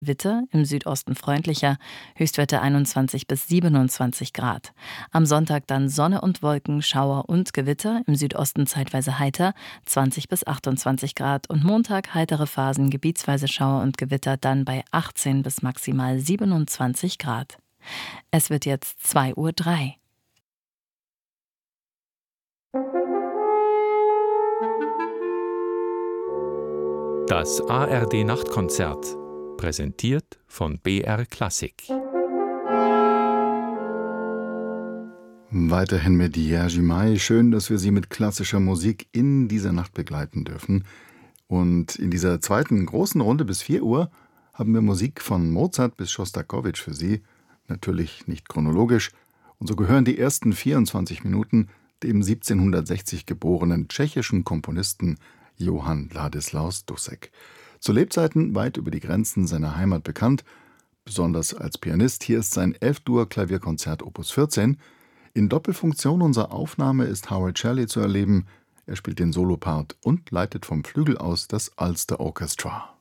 Witte, im Südosten freundlicher, Höchstwerte 21 bis 27 Grad. Am Sonntag dann Sonne und Wolken, Schauer und Gewitter, im Südosten zeitweise heiter, 20 bis 28 Grad. Und Montag heitere Phasen, gebietsweise Schauer und Gewitter, dann bei 18 bis maximal 27 Grad. Es wird jetzt 2:03 Uhr. Das ARD-Nachtkonzert, präsentiert von BR Klassik. Weiterhin mit Jerzy May. Schön, dass wir Sie mit klassischer Musik in dieser Nacht begleiten dürfen. Und in dieser zweiten großen Runde bis 4 Uhr haben wir Musik von Mozart bis Schostakowitsch für Sie. Natürlich nicht chronologisch. Und so gehören die ersten 24 Minuten dem 1760 geborenen tschechischen Komponisten Johann Ladislaus Dussek. Zu Lebzeiten weit über die Grenzen seiner Heimat bekannt, besonders als Pianist. Hier ist sein F-Dur-Klavierkonzert Opus 14. In Doppelfunktion unserer Aufnahme ist Howard Shelley zu erleben. Er spielt den Solopart und leitet vom Flügel aus das Ulster Orchestra.